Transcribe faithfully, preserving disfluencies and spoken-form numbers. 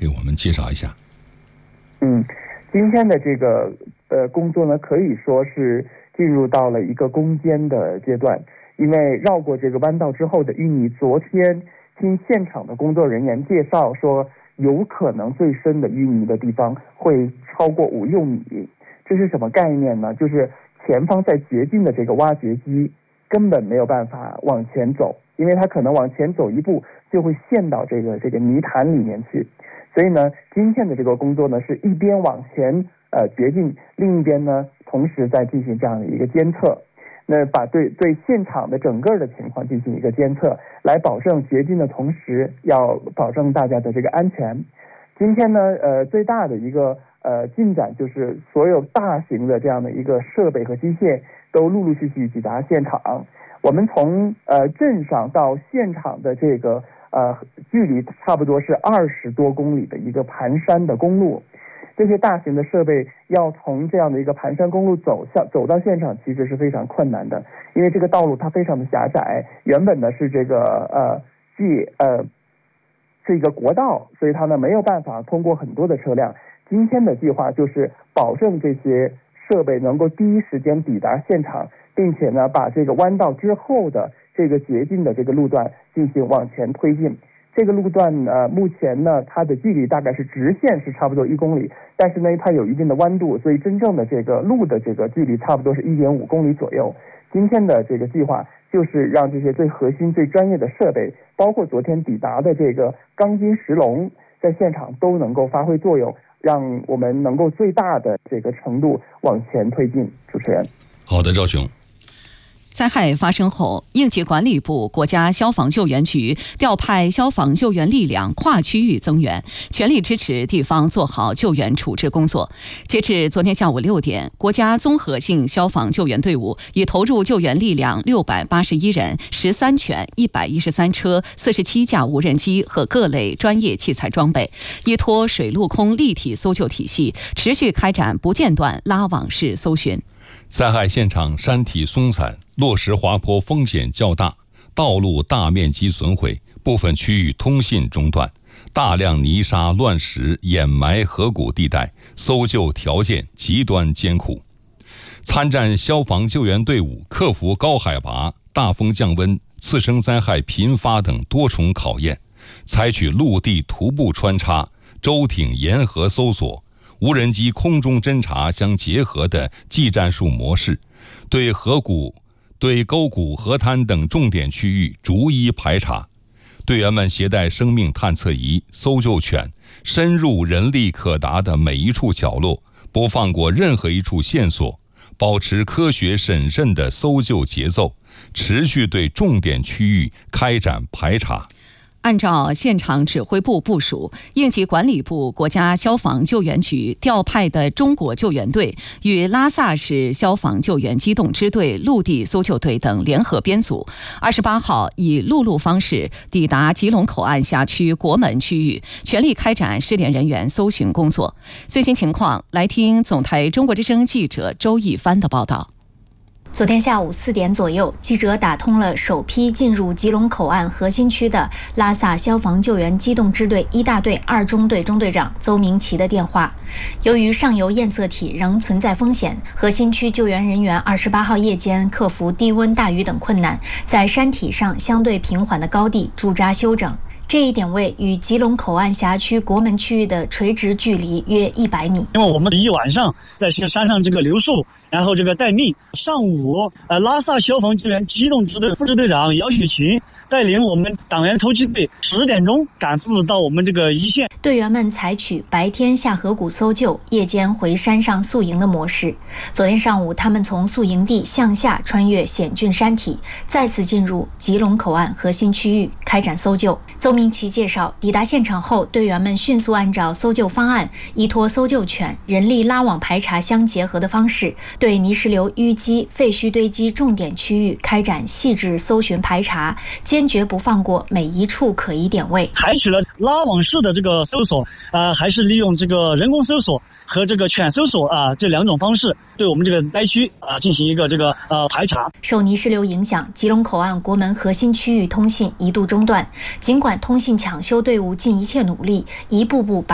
给我们介绍一下。 嗯，今天的这个呃工作呢，可以说是进入到了一个攻坚的阶段，因为绕过这个弯道之后的淤泥，昨天听现场的工作人员介绍说，有可能最深的淤泥的地方会超过五六米。这是什么概念呢？就是前方在掘进的这个挖掘机根本没有办法往前走，因为它可能往前走一步就会陷到这个这个泥潭里面去。所以呢，今天的这个工作呢，是一边往前呃掘进，另一边呢同时在进行这样的一个监测。那把对对现场的整个的情况进行一个监测，来保证掘进的同时要保证大家的这个安全。今天呢，呃，最大的一个呃进展就是所有大型的这样的一个设备和机械都陆陆续续抵达现场。我们从呃镇上到现场的这个呃距离差不多是二十多公里的一个盘山的公路。这些大型的设备要从这样的一个盘山公路走向走到现场，其实是非常困难的，因为这个道路它非常的狭窄，原本呢是这个呃既呃是一个国道，所以它呢没有办法通过很多的车辆。今天的计划就是保证这些设备能够第一时间抵达现场，并且呢把这个弯道之后的这个捷径的这个路段进行往前推进。这个路段呃，目前呢，它的距离大概是直线是差不多一公里，但是呢，它有一定的弯度，所以真正的这个路的这个距离差不多是一点五公里左右。今天的这个计划就是让这些最核心、最专业的设备，包括昨天抵达的这个钢筋石龙，在现场都能够发挥作用，让我们能够最大的这个程度往前推进。主持人， 好的，赵雄。 灾害发生后，应急管理部、国家消防救援局调派消防救援力量跨区域增援，全力支持地方做好救援处置工作。截至昨天下午六点，国家综合性消防救援队伍已投入救援力量六百八十一人、十三犬、一百一十三车、四十七架无人机和各类专业器材装备，依托水陆空立体搜救体系，持续开展不间断拉网式搜寻。 灾害现场山体松散，落石滑坡风险较大，道路大面积损毁，部分区域通信中断，大量泥沙乱石掩埋河谷地带，搜救条件极端艰苦。参战消防救援队伍克服高海拔、大风降温、次生灾害频发等多重考验，采取陆地徒步穿插、舟艇沿河搜索、无人机空中侦察相结合的技战术模式，对河谷、对沟谷、河滩等重点区域逐一排查。队员们携带生命探测仪、搜救犬，深入人力可达的每一处角落，不放过任何一处线索，保持科学审慎的搜救节奏，持续对重点区域开展排查。 按照现场指挥部部署，应急管理部、国家消防救援局调派的中国救援队与拉萨市消防救援机动支队陆地搜救队等联合编组，二十八号以陆路方式抵达吉隆口岸辖区国门区域，全力开展失联人员搜寻工作。最新情况，来听总台中国之声记者周一帆的报道。 昨天下午四点左右，记者打通了首批进入吉隆口岸核心区的拉萨消防救援机动支队一大队二中队中队长邹明奇的电话。由于上游验色体仍存在风险，核心区救援人员二十八号夜间克服低温、大雨等困难，在山体上相对平缓的高地驻扎休整。这一点位与吉隆口岸辖区国门区域的垂直距离约一百米。 因为我们一晚上在山上这个留宿，然后这个待命。上午，呃，拉萨消防救援机动支队副支队长姚雪琴带领我们党员突击队十点钟赶赴到我们这个一线。 队员们采取白天下河谷搜救，夜间回山上宿营的模式。昨天上午，他们从宿营地向下穿越险峻山体，再次进入吉隆口岸核心区域开展搜救。邹明奇介绍，抵达现场后，队员们迅速按照搜救方案，依托搜救犬、人力拉网排查相结合的方式，对泥石流淤积、废墟堆积重点区域开展细致搜寻排查，坚决不放过每一处可疑点位。 采取了拉网式的这个搜索，呃，还是利用这个人工搜索和这个犬搜索啊、呃、这两种方式，对我们这个灾区啊、呃、进行一个这个呃排查。 受泥石流影响，吉隆口岸国门核心区域通信一度中断，尽管通信抢修队伍尽一切努力，一步步把